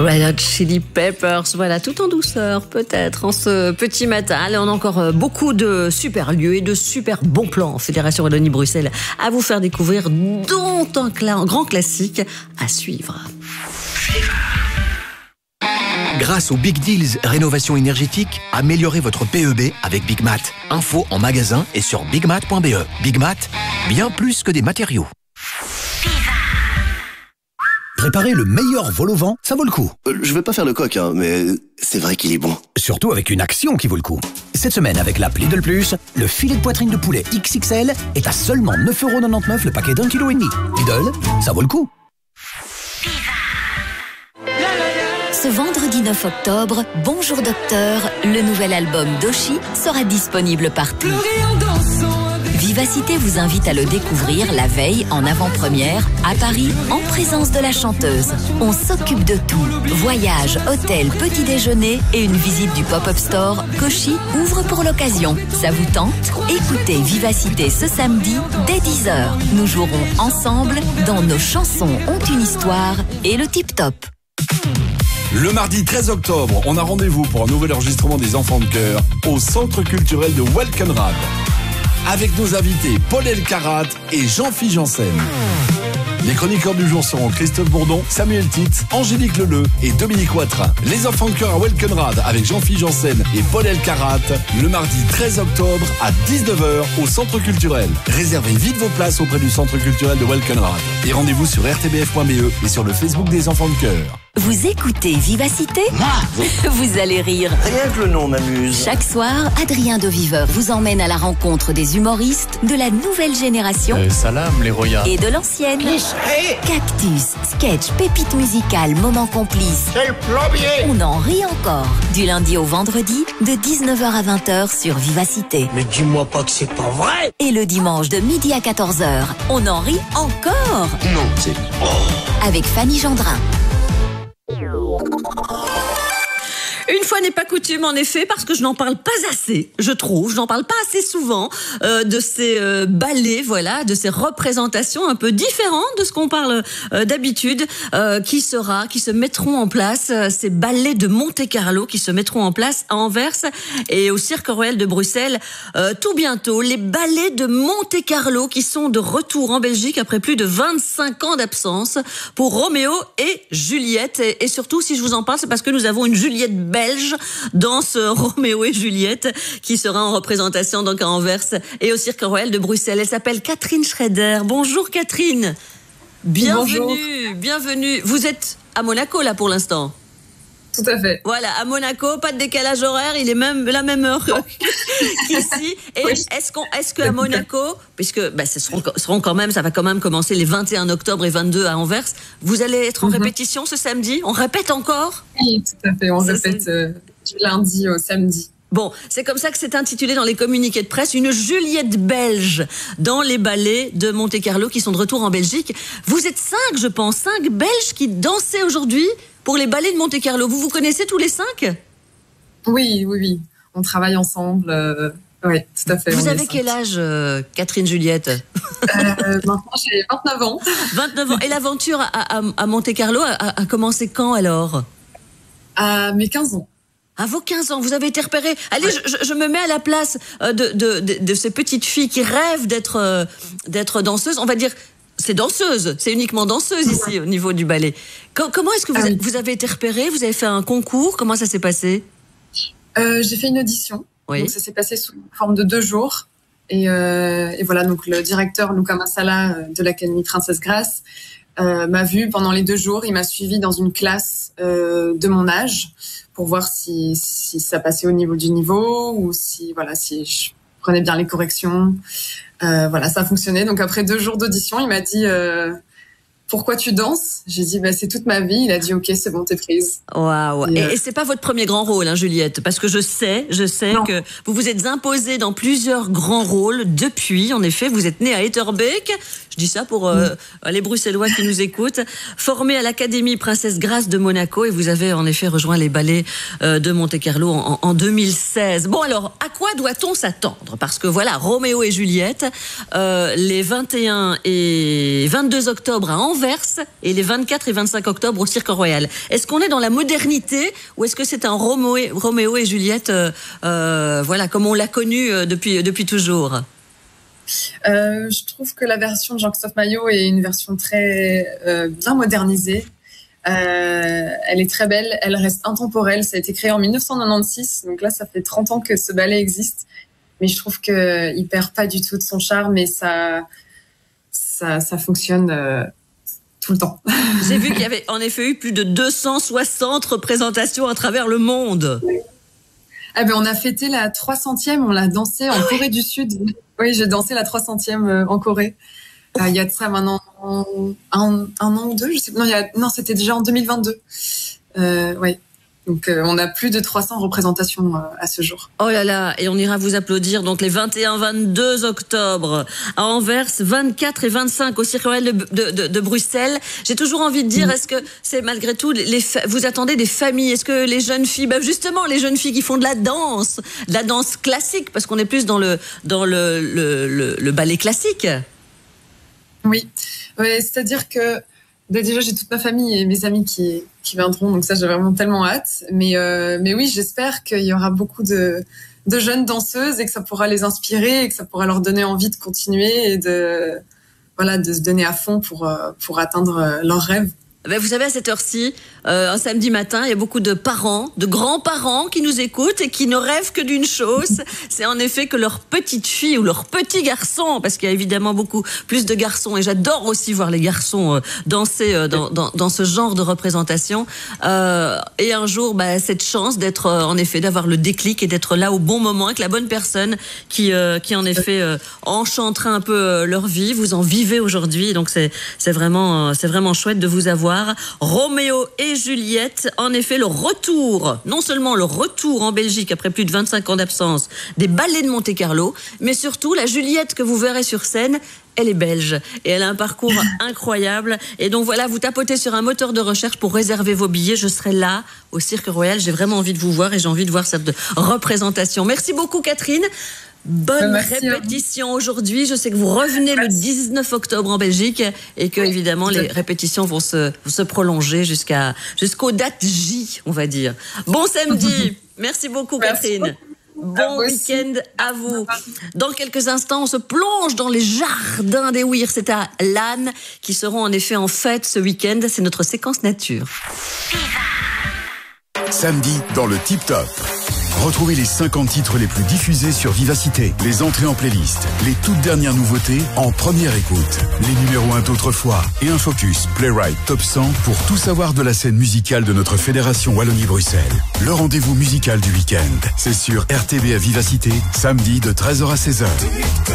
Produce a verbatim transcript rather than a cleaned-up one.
Red Hot Chili Peppers, voilà, tout en douceur peut-être en ce petit matin. Allez, on a encore beaucoup de super lieux et de super bons plans Fédération Wallonie-Bruxelles à vous faire découvrir, dont un, cla- un grand classique à suivre. Grâce aux Big Deals Rénovation énergétique, améliorez votre P E B avec Big Mat. Info en magasin et sur big mat point b e. Big Mat, bien plus que des matériaux. Préparer le meilleur vol au vent, ça vaut le coup. Euh, je vais pas faire le coq, hein, mais c'est vrai qu'il est bon. Surtout avec une action qui vaut le coup. Cette semaine, avec l'app Lidl Plus, le filet de poitrine de poulet X X L est à seulement neuf euros quatre-vingt-dix-neuf le paquet d'un kilo et demi. Lidl, ça vaut le coup. Ce vendredi neuf octobre, Bonjour Docteur, le nouvel album d'Oshi sera disponible partout. Vivacité vous invite à le découvrir la veille en avant-première à Paris en présence de la chanteuse. On s'occupe de tout. Voyage, hôtel, petit déjeuner et une visite du pop-up store qu'Oshi ouvre pour l'occasion. Ça vous tente? Écoutez Vivacité ce samedi dès dix heures. Nous jouerons ensemble dans Nos chansons ont une histoire et le Tip Top. Le mardi treize octobre, on a rendez-vous pour un nouvel enregistrement des Enfants de Chœur au Centre culturel de Walkenrad. Avec nos invités Paul Elkarat et Jean-Philippe Janssen. Les chroniqueurs du jour seront Christophe Bourdon, Samuel Titz, Angélique Leleu et Dominique Watrin. Les Enfants de Chœur à Walkenrad avec Jean-Philippe Janssen et Paul Elkarat le mardi treize octobre à dix-neuf heures au Centre culturel. Réservez vite vos places auprès du Centre culturel de Walkenrad. Et rendez-vous sur r t b f point b e et sur le Facebook des Enfants de Chœur. Vous écoutez Vivacité? Vous allez rire. Rien que le nom m'amuse. Chaque soir, Adrien de Viveur vous emmène à la rencontre des humoristes de la nouvelle génération euh, Salam, les Roya. et de l'ancienne. Cactus, sketch, pépites musicales, moments complices. C'est le plombier. On en rit encore. Du lundi au vendredi, de dix-neuf heures à vingt heures sur Vivacité. Mais dis-moi pas que c'est pas vrai. Et le dimanche de midi à quatorze heures, on en rit encore. Non, c'est... Avec Fanny Gendrin. Une fois n'est pas coutume, en effet, parce que je n'en parle pas assez, je trouve. Je n'en parle pas assez souvent euh, de ces euh, ballets, voilà, de ces représentations un peu différentes de ce qu'on parle euh, d'habitude, euh, qui sera, qui se mettront en place, euh, ces ballets de Monte-Carlo qui se mettront en place à Anvers et au Cirque Royal de Bruxelles euh, tout bientôt. Les ballets de Monte-Carlo qui sont de retour en Belgique après plus de vingt-cinq ans d'absence pour Roméo et Juliette. Et, et surtout, si je vous en parle, c'est parce que nous avons une Juliette belge dans ce Roméo et Juliette qui sera en représentation donc à Anvers et au Cirque Royal de Bruxelles. Elle s'appelle Catherine Schrader. Bonjour Catherine. Bienvenue, Bonjour. bienvenue. Vous êtes à Monaco là pour l'instant? Tout à fait. Voilà, à Monaco, pas de décalage horaire, il est même la même heure qu'ici. Et oui. est-ce qu'on, est-ce qu'à Monaco, puisque bah, ce seront, seront quand même, ça va quand même commencer les vingt et un octobre et vingt-deux à Anvers, vous allez être en mm-hmm. répétition ce samedi? On répète encore? Oui, tout à fait. On ça, répète euh, du lundi au samedi. Bon, c'est comme ça que c'est intitulé dans les communiqués de presse, une Juliette belge dans les ballets de Monte-Carlo qui sont de retour en Belgique. Vous êtes cinq, je pense, cinq Belges qui dansaient aujourd'hui pour les ballets de Monte-Carlo. Vous vous connaissez tous les cinq? Oui, oui, oui. On travaille ensemble. Euh, oui, tout à fait. Vous avez quel âge, euh, Catherine Juliette? euh, Maintenant, j'ai vingt-neuf ans. vingt-neuf ans. Et l'aventure à, à, à Monte-Carlo a, a commencé quand alors? À mes quinze ans. À vos quinze ans, vous avez été repérée. Allez, ouais. je, je me mets à la place de, de, de, de ces petites filles qui rêvent d'être, euh, d'être danseuses. On va dire, c'est danseuse, c'est uniquement danseuse ici au niveau du ballet. Comment est-ce que vous, ah oui. vous avez été repérée? Vous avez fait un concours? Comment ça s'est passé? euh, J'ai fait une audition. Oui. Donc ça s'est passé sous forme de deux jours. Et, euh, et voilà, donc le directeur Luca Massala de l'Académie Princesse Grace euh, m'a vu pendant les deux jours. Il m'a suivi dans une classe euh, de mon âge pour voir si, si ça passait au niveau du niveau ou si, voilà, si je prenais bien les corrections. Euh, voilà, ça a fonctionné. Donc après deux jours d'audition, il m'a dit euh, pourquoi tu danses? J'ai dit bah, c'est toute ma vie. Il a dit ok, c'est bon, t'es prise. Waouh. Et, euh... et c'est pas votre premier grand rôle, hein, Juliette, parce que je sais, je sais non. que vous vous êtes imposée dans plusieurs grands rôles depuis. En effet, vous êtes née à Etterbeek. Je dis ça pour euh, mmh. les Bruxellois qui nous écoutent. Formée à l'Académie Princesse Grace de Monaco, et vous avez en effet rejoint les ballets euh, de Monte-Carlo en, en deux mille seize. Bon alors, à quoi doit-on s'attendre? Parce que voilà, Roméo et Juliette, euh, les vingt et un et vingt-deux octobre à Anvers. Anvers et les vingt-quatre et vingt-cinq octobre au Cirque Royal. Est-ce qu'on est dans la modernité ou est-ce que c'est un Roméo et, Roméo et Juliette, euh, euh, voilà, comme on l'a connu euh, depuis, depuis toujours? euh, Je trouve que la version de Jean-Christophe Maillot est une version très euh, bien modernisée. Euh, elle est très belle, elle reste intemporelle. Ça a été créé en mille neuf cent quatre-vingt-seize, donc là ça fait trente ans que ce ballet existe. Mais je trouve que il perd pas du tout de son charme et ça, ça, ça fonctionne euh, tout le temps. J'ai vu qu'il y avait en effet eu plus de deux cent soixante représentations à travers le monde. Ah ben on a fêté la trois centième, on l'a dansé en ah Corée ouais. du Sud. Oui, j'ai dansé la trois centième en Corée. Euh, il y a de ça maintenant un, un an ou deux, je sais non, il y a, non, c'était déjà en deux mille vingt-deux. Euh, ouais. Donc euh, on a plus de trois cents représentations euh, à ce jour. Oh là là, et on ira vous applaudir donc les vingt et un vingt-deux octobre à Anvers, vingt-quatre et vingt-cinq au Cirque Royal de, de, de, de Bruxelles. J'ai toujours envie de dire, mmh. est-ce que c'est malgré tout, les, vous attendez des familles? Est-ce que les jeunes filles, bah justement les jeunes filles qui font de la danse, de la danse classique, parce qu'on est plus dans le, dans le, le, le, le ballet classique? Oui, ouais, c'est-à-dire que déjà j'ai toute ma famille et mes amis qui, qui viendront, donc ça j'ai vraiment tellement hâte. Mais, euh, mais oui, j'espère qu'il y aura beaucoup de, de jeunes danseuses et que ça pourra les inspirer et que ça pourra leur donner envie de continuer et de, voilà, de se donner à fond pour, pour atteindre leurs rêves. Ben vous savez, à cette heure-ci, euh, un samedi matin, il y a beaucoup de parents, de grands-parents qui nous écoutent et qui ne rêvent que d'une chose, c'est en effet que leur petite fille ou leur petit garçon, parce qu'il y a évidemment beaucoup plus de garçons, et j'adore aussi voir les garçons euh, danser euh, dans, dans, dans ce genre de représentation, euh, et un jour, bah, cette chance d'être, euh, en effet, d'avoir le déclic et d'être là au bon moment avec la bonne personne qui, euh, qui en effet, euh, enchantera un peu euh, leur vie. Vous en vivez aujourd'hui, donc c'est, c'est vraiment, euh, c'est vraiment chouette de vous avoir. Roméo et Juliette, en effet, le retour, non seulement le retour en Belgique après plus de vingt-cinq ans d'absence des ballets de Monte-Carlo, mais surtout la Juliette que vous verrez sur scène, elle est belge et elle a un parcours incroyable. Et donc voilà, vous tapotez sur un moteur de recherche pour réserver vos billets. Je serai là au Cirque Royal. J'ai vraiment envie de vous voir et j'ai envie de voir cette représentation. Merci beaucoup, Catherine. Bonne Merci répétition aujourd'hui. Je sais que vous revenez Merci. le dix-neuf octobre en Belgique et que, oui, évidemment, les répétitions vont se, vont se prolonger jusqu'à, jusqu'aux dates J, on va dire. Bon samedi. Merci beaucoup, Merci Catherine. Beaucoup. Bon week-end à vous. Dans quelques instants, on se plonge dans les jardins des Ouirs. C'est à Lannes qui seront en effet en fête ce week-end. C'est notre séquence nature. Samedi, dans le Tip Top. Retrouvez les cinquante titres les plus diffusés sur Vivacité, les entrées en playlist, les toutes dernières nouveautés en première écoute, les numéros un d'autrefois et un focus Playwright Top cent pour tout savoir de la scène musicale de notre fédération Wallonie-Bruxelles. Le rendez-vous musical du week-end, c'est sur R T B à Vivacité, samedi de treize heures à seize heures.